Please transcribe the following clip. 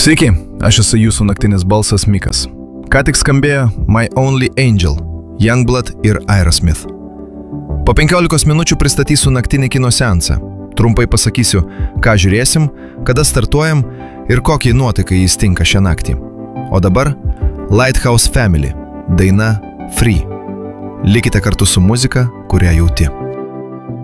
Sveiki, aš esu jūsų naktinis balsas Mikas. Ką tik skambėjo My Only Angel, Youngblood ir Aerosmith. Po 15 minučių pristatysiu naktinį kino seansą. Trumpai pasakysiu, ką žiūrėsim, kada startuojam ir kokiai nuotaikai jis tinka šią naktį. O dabar Lighthouse Family, daina Free. Likite kartu su muzika, kurią jauti.